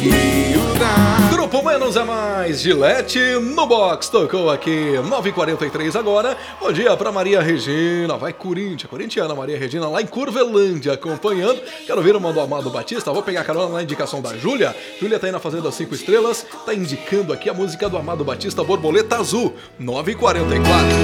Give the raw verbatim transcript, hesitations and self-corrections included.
Grupo Menos é Mais, Gillette no box, tocou aqui, nove e quarenta e três agora. Bom dia pra Maria Regina, vai Corinthians, corintiana Maria Regina lá em Curvelândia acompanhando. Quero ver o Mando Amado Batista, vou pegar carona na indicação da Júlia. Júlia tá aí na Fazenda cinco Estrelas, tá indicando aqui a música do Amado Batista, Borboleta Azul, nove e quarenta e quatro.